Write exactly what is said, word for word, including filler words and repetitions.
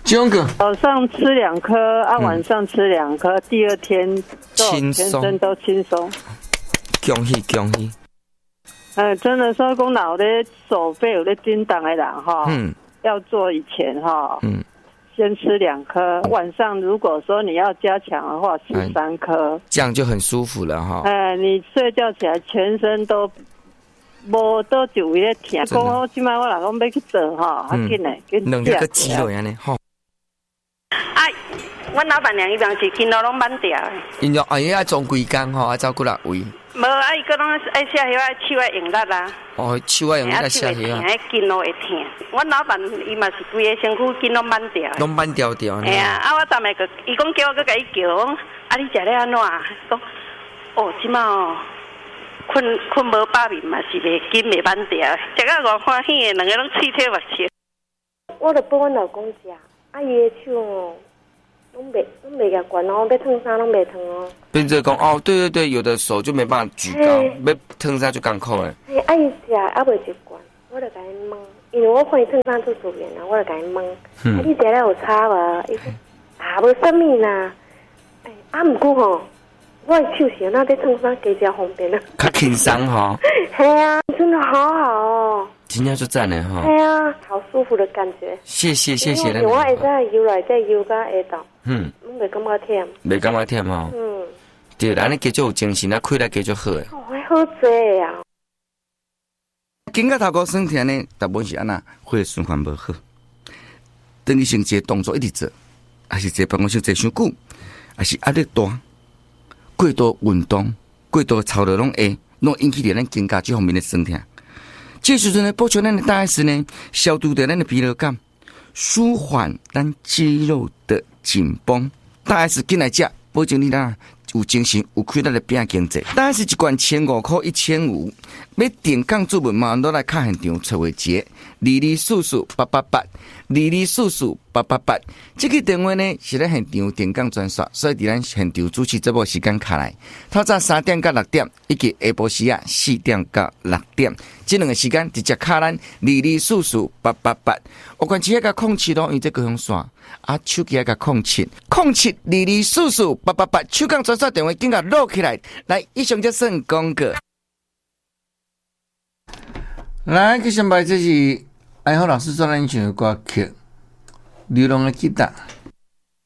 囧哥， 早上吃两颗啊，晚上吃两颗，嗯、第二天轻松，全身都轻松。 恭喜恭喜！ 呃，真的说讲老的手背有在叮当的人哈，嗯，要做以前哈，嗯，先吃两颗，晚上如果说你要加强的话，吃三颗， 这样就很舒服了哈。 哎、呃，你睡觉起来全身都。无多久会咧疼，讲我即摆我老公要去做吼，啊紧嘞，紧两个肌肉安尼吼。 啊，阮老板娘伊平时筋肉拢慢掉。 因要哎呀，种规工吼，啊照顾六位。 无啊，伊个拢爱写迄个手爱用力啦。 哦，手爱用力写迄啊。筋肉会疼。阮老板伊嘛是规个身躯筋拢慢掉。 拢慢掉掉。 哎呀，啊我昨下个，伊讲叫我去甲伊叫，啊你食咧安怎？讲哦，即马哦。困困无饱眠嘛是袂紧袂慢掉，食到偌欢喜的，两个拢气体目笑。 我著帮阮老公食，啊伊的手哦，拢袂拢袂夹悬哦，要烫衫拢袂烫哦。 变做讲哦，对对对，有的手就没办法举高，要烫衫就艰苦诶。 嘿，啊伊食啊袂习惯，我著甲伊问，因为我看伊烫衫做主人啊，我著甲伊问，嗯、啊你食了有差无？伊说啊无啥物啦，哎啊毋过吼。我的手是那在烫衫加加方便啊， 较轻松吼。 系啊，真的好好哦。 真正就赞的哈。 系啊，好舒服的感觉。 谢谢谢谢。 因为我会在游来再游到下昼。嗯。拢袂感觉忝。 袂感觉忝吼。嗯。对，安尼加足有精神，啊，开来加足好诶。 哦，还好济啊。 经过头壳酸疼呢，大部分是安那血循环无好，等于成一个动作一直做，还是坐办公室坐伤久，还是压力大。过度运动、过度操劳拢会，拢引起着咱肩胛这方面的酸痛。这时阵呢，补充咱的大 S 呢，消除掉咱的疲劳感，舒缓咱肌肉的紧绷。大 S 进来食，保证你啦有精神、有开力的拼经济。大 S 一罐千五块，一千五。要定岗注文嘛，都来看现场找位节，二二四四八八八，二二四四八八八。这个电话呢是咱现场定岗专线，所以伫咱现场主持节目时间卡来，透早三点到六点，以及下晡时啊四点到六点，这两个时间直接卡咱二二四四八八八。有关系个控制咯，因为这个用线啊，手机个控制，控制二二四四八八八，手工专线电话紧甲录起来，来以上就算广告。来，接下来这是爱好老师专栏选的歌曲《流浪的吉他》。